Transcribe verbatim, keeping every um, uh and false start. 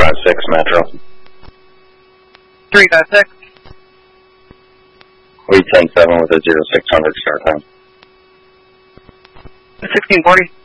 five six Metro. three five six. We ten seven with a zero six hundred start time. sixteen forty.